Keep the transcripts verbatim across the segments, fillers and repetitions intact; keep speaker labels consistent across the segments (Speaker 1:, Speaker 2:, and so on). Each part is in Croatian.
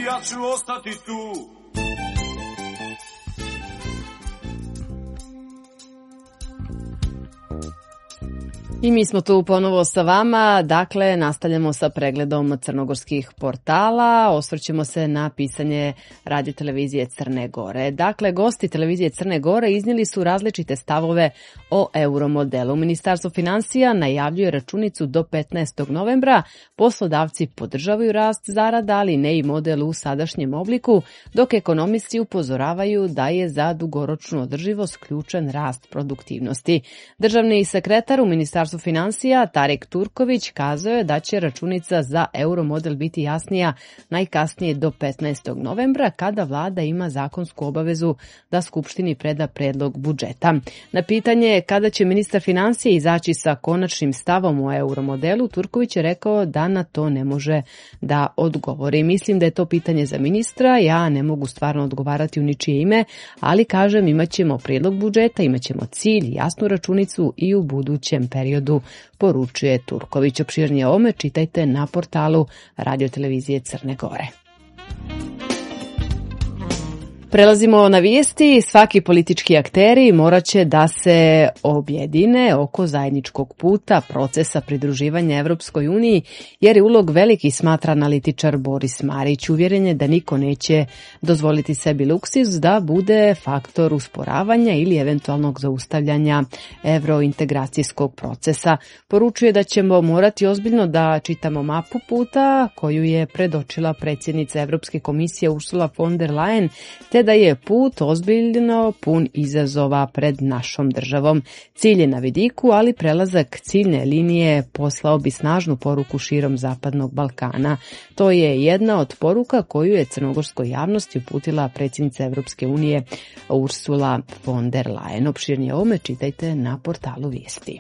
Speaker 1: ja ću ostati tu.
Speaker 2: I mi smo tu ponovo sa vama, dakle nastavljamo sa pregledom crnogorskih portala, osvrćemo se na pisanje Radio televizije Crne Gore. Dakle, gosti televizije Crne Gore iznijeli su različite stavove o euromodelu. Ministarstvo finansija najavljuje računicu do petnaestog novembra, poslodavci podržavaju rast zarada, ali ne i model u sadašnjem obliku, dok ekonomisti upozoravaju da je za dugoročnu održivost ključan rast produktivnosti. Državni sekretar u Ministarstvu financija Tarik Turković kazao je da će računica za euromodel biti jasnija najkasnije do petnaestog novembra, kada vlada ima zakonsku obavezu da Skupštini preda predlog budžeta. Na pitanje kada će ministar financija izaći sa konačnim stavom o euromodelu, Turković je rekao da na to ne može da odgovori. Mislim da je to pitanje za ministra, ja ne mogu stvarno odgovarati u ničije ime, ali kažem imat ćemo predlog budžeta, imat ćemo cilj, jasnu računicu i u budućem periodu, poručuje Turković. Opširnije o ovome čitajte na portalu Radio televizije Crne Gore. Prelazimo na vijesti. Svaki politički akteri morat će da se objedine oko zajedničkog puta procesa pridruživanja Evropskoj uniji, jer je ulog veliki, smatra analitičar Boris Marić. Uvjeren je da niko neće dozvoliti sebi luksuz da bude faktor usporavanja ili eventualnog zaustavljanja evrointegracijskog procesa. Poručuje da ćemo morati ozbiljno da čitamo mapu puta koju je predočila predsjednica Evropske komisije Ursula von der Leyen, te da je put ozbiljno pun izazova pred našom državom. Cilj je na vidiku, ali prelazak ciljne linije poslao bi snažnu poruku širom Zapadnog Balkana. To je jedna od poruka koju je crnogorskoj javnosti uputila predsjednica Evropske unije Ursula von der Leyen. Opširnije o ovome čitajte na portalu Vijesti.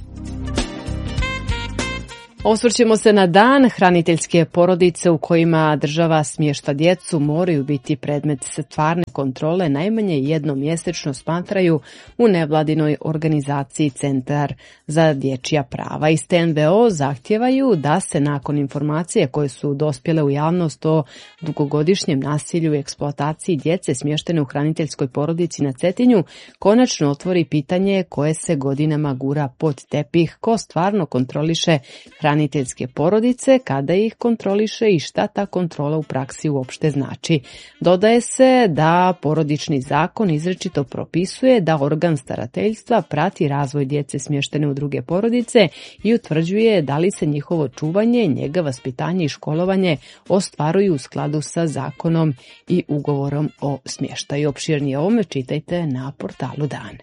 Speaker 2: Osvrćemo se na dan. Hraniteljske porodice u kojima država smješta djecu moraju biti predmet stvarne kontrole najmanje jednom mjesečno, smatraju u nevladinoj organizaciji Centar za dječja prava. Iz T N V O zahtijevaju da se nakon informacije koje su dospjele u javnost o dugogodišnjem nasilju i eksploataciji djece smještene u hraniteljskoj porodici na Cetinju konačno otvori pitanje koje se godinama gura pod tepih: ko stvarno kontroliše hraniteljske porodice, kada ih kontroliše i šta ta kontrola u praksi uopšte znači. Dodaje se da porodični zakon izričito propisuje da organ starateljstva prati razvoj djece smještene u druge porodice i utvrđuje da li se njihovo čuvanje, njega, vaspitanje i školovanje ostvaruju u skladu sa zakonom i ugovorom o smještaju. Opširnije o ovome čitajte na portalu Dan.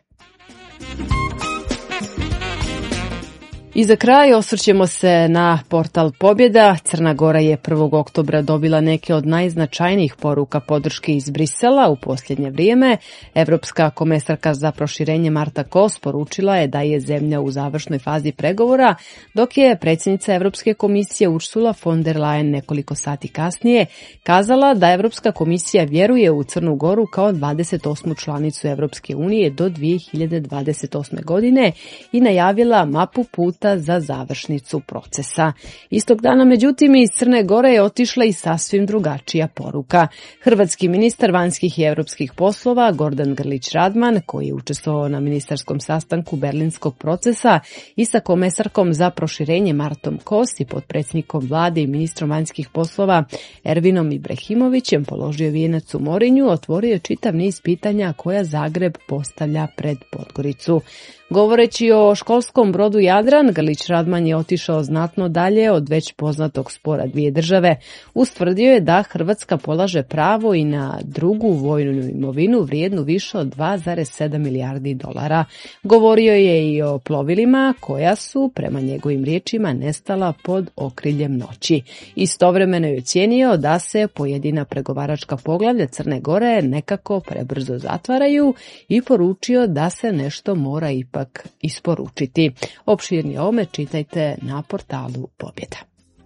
Speaker 2: I za kraj osvrćemo se na portal Pobjeda. Crna Gora je prvog oktobra dobila neke od najznačajnijih poruka podrške iz Brisela u posljednje vrijeme. Evropska komesarka za proširenje Marta Kos poručila je da je zemlja u završnoj fazi pregovora, dok je predsjednica Evropske komisije Ursula von der Leyen nekoliko sati kasnije kazala da Evropska komisija vjeruje u Crnu Goru kao dvadeset osmu članicu Evropske unije do dvije hiljade dvadeset osme godine i najavila mapu puta za završnicu procesa. Istog dana, međutim, iz Crne Gore je otišla i sasvim drugačija poruka. Hrvatski ministar vanjskih i europskih poslova Gordan Grlić Radman, koji je učestvovao na ministarskom sastanku berlinskog procesa i sa komesarkom za proširenje Martom Kos i potpredsjednikom vlade i ministrom vanjskih poslova Ervinom Ibrahimovićem, položio vijenac u Morinju, otvorio je čitav niz pitanja koja Zagreb postavlja pred Podgoricu. Govoreći o školskom brodu Jadran, Grlić Radman je otišao znatno dalje od već poznatog spora dvije države. Ustvrdio je da Hrvatska polaže pravo i na drugu vojnu imovinu vrijednu više od dva zarez sedam milijardi dolara. Govorio je i o plovilima koja su, prema njegovim riječima, nestala pod okriljem noći. Istovremeno je ocijenio da se pojedina pregovaračka poglavlja Crne Gore nekako prebrzo zatvaraju i poručio da se nešto mora ipak isporučiti. Opširnije o ovome čitajte na portalu Pobjeda.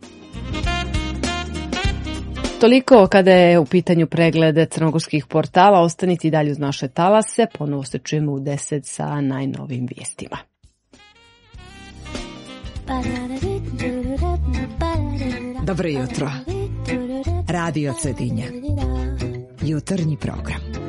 Speaker 2: Toliko kada je u pitanju pregled crnogorskih portala. Ostanite i dalje uz naše talase. Ponovo se čujemo u deset sa najnovim vijestima.
Speaker 3: Dobro jutro. Radio Cedinja. Jutarnji program.